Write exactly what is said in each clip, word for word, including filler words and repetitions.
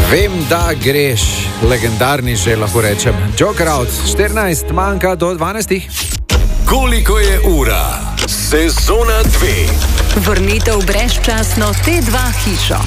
Vem, da greš, legendarni že lahko rečem. Joker out, štirinajst manjka do dvanajstih. Koliko je ura? Sezona dve. Vrnitev brezčasno T dva hišo.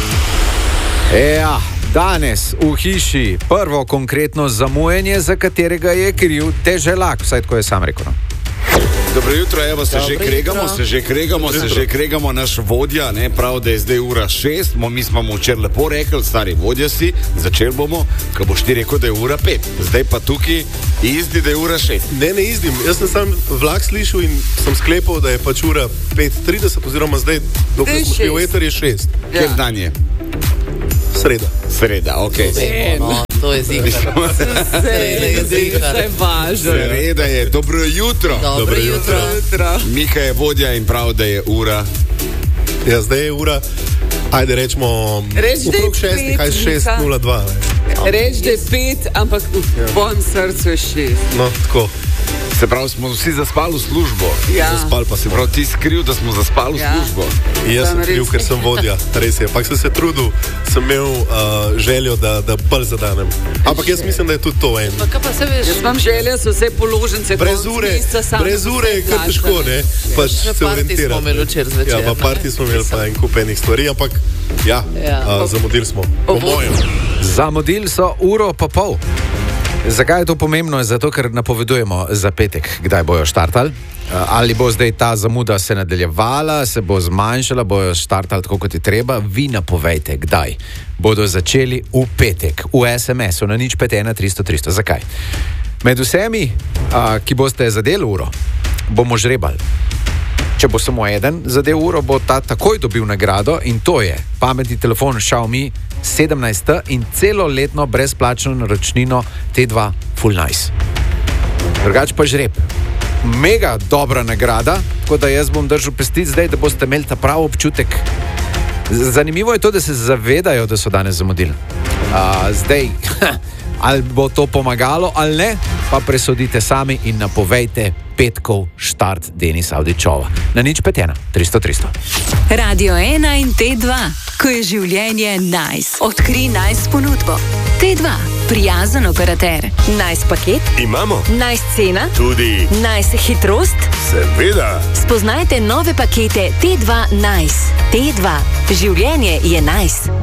Ja, danes v hiši prvo konkretno zamujanje, za katerega je kriv Deželak, vsaj tako je sam rekel. No? Dobro jutro, evo se Dobro že jutro. kregamo, se že kregamo, se že kregamo, naš vodja, ne, prav, da je zdaj ura šest, mo, mi smo mu včeraj lepo rekli, stari vodja si, začel bomo, ko boš ti rekel, da je ura pet, zdaj pa tukaj izdi, da je ura šest. Ne, ne izdim, jaz sem sam vlak slišal in sem sklepal, da je pač ura pet trideset oziroma zdaj, dokaj smo šli v eter, je šest. Ja. Kjer dan je? Sreda. Sreda, okej. Okay. No, to je zigar. Sreda je zigar. Sreda je, dobro jutro. Dobro, Dobro jutro. jutro. Mika je vodja in prav, da je ura. Ja, zdaj je ura, ajde rečemo, okrog šestih, kaj šest nula dva. Reč, da je pet, ampak v tvojem srcu je šest. No, tako. Se pravi, smo vsi zaspali v službo. Ja. Zaspal pa si Prav ti skriv, da smo zaspali v Ja. službo. In jaz Sem sem kriv, res. ker sem vodja, res je. Pak sem se trudil, sem imel uh, željo, da, da bolj zadanem. Ampak jaz mislim, da je tudi to en. Pa kaj pa se veš? Jaz imam želje, so vse položnice. Brez konec ure, meseca, sam brez sem ure je vse kar težko, plačala. ne? Pač Še se party orientirati. smo imeli včeraj zvečer, Ja, pa ne? party smo imeli pa en kup enih stvari, ampak ja, Ja. a, zamudili smo. Po mojem. Zamudili so uro pa pol. Zakaj je to pomembno? Zato, ker napovedujemo za petek, kdaj bojo štartali. Ali bo zdaj ta zamuda se nadaljevala, se bo zmanjšala, bojo štartali tako, kot je treba. Vi napovejte, kdaj bodo začeli v petek, v es em esu na nič pet ena tristo tristo. Zakaj? Med vsemi, a, ki boste zadeli uro, bomo žrebali. Če bo samo eden zadev uro, bo ta takoj dobil nagrado in to je pametni telefon Xiaomi sedemnajst T in celoletno brezplačno naročnino T dva Full Nice. Drugač pa žreb. Mega dobra nagrada, tako da jaz bom držal pesti zdaj, da boste imeli ta prav občutek. Zanimivo je to, da se zavedajo, da so danes zamudili. A, zdaj, ali bo to pomagalo ali ne, pa presodite sami in napovejte petkov štart Denisa Avdićova. Na nič pet ena tristo tristo. Radio ena in T dva, ko je življenje nice. Odkri nice ponudbo. T dva, prijazen operater. Nice paket, Imamo nice cena, tudi, nice hitrost. seveda, Spoznajte nove pakete T dva Nice. T dva, življenje je nice.